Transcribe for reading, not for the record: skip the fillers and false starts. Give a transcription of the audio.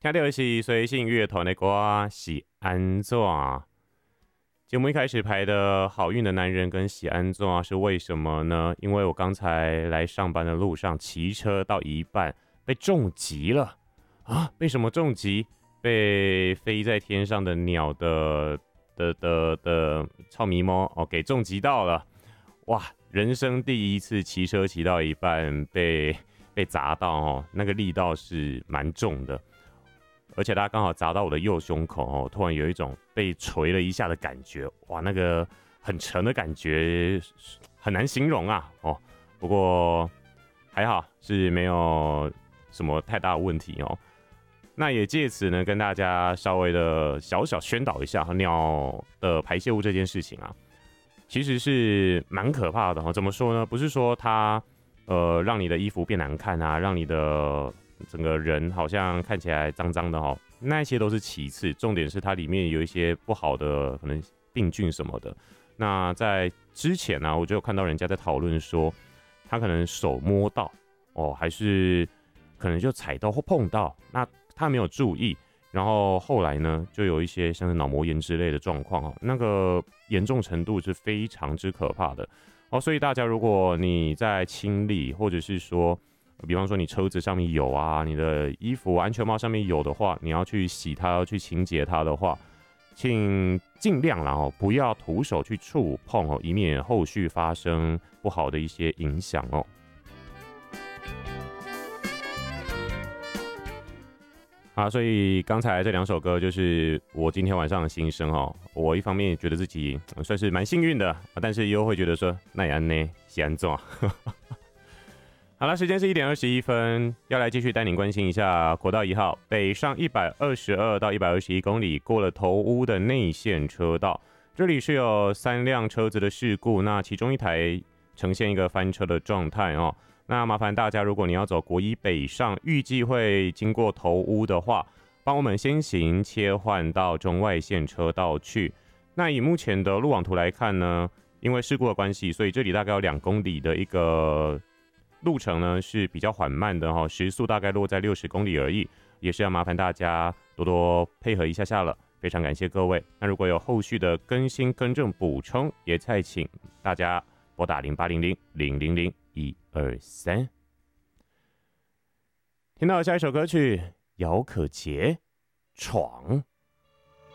听到的是随性乐团的歌是安怎？节目一开始排的好运的男人跟喜安怎是为什么呢？因为我刚才来上班的路上骑车到一半被重击了啊！被什么重击？被飞在天上的鸟的草迷猫哦给重击到了！哇，人生第一次骑车骑到一半被砸到哦，那个力道是蛮重的。而且它刚好砸到我的右胸口哦，突然有一种被捶了一下的感觉，哇，那个很沉的感觉很难形容啊哦。不过还好是没有什么太大的问题哦。那也借此呢，跟大家稍微的小宣导一下鸟的排泄物这件事情啊，其实是蛮可怕的哦。怎么说呢？不是说它让你的衣服变难看啊，让你的整个人好像看起来脏脏的哦，那些都是其次，重点是它里面有一些不好的可能病菌什么的。那在之前呢、我就有看到人家在讨论说，他可能手摸到哦，还是可能就踩到或碰到，那他没有注意，然后后来呢，就有一些像是脑膜炎之类的状况哦，那个严重程度是非常之可怕的哦。所以大家如果你在清理，或者是说比方说你车子上面有啊，你的衣服、安全帽上面有的话，你要去洗它，要去清洁它的话，请尽量啦哦，不要徒手去触碰哦，以免后续发生不好的一些影响哦。好，所以刚才这两首歌就是我今天晚上的心声哦。我一方面觉得自己算是蛮幸运的，但是又会觉得说，那也安呢，是安怎？好了，时间是1:21，要来继续带您关心一下国道1号北上122到121公里过了头屋的内线车道，这里是有3辆车子的事故，那其中一台呈现一个翻车的状态哦。那麻烦大家，如果你要走国一北上，预计会经过头屋的话，帮我们先行切换到中外线车道去。那以目前的路网图来看呢，因为事故的关系，所以这里大概有2公里的一个路程呢是比较缓慢的哈，时速大概落在60公里而已，也是要麻烦大家多多配合一下下了，非常感谢各位。那如果有后续的更新、更正、补充，也再请大家拨打0800-000-123。听到下一首歌曲，姚可杰《闯》。